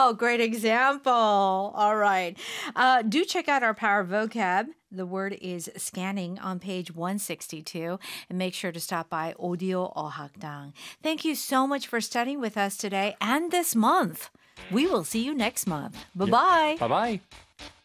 Oh, great example. All right. Do check out our Power Vocab. The word is scanning on page 162. And make sure to stop by Audio 어학당. Thank you so much for studying with us today and this month. We will see you next month. Bye-bye. Bye bye.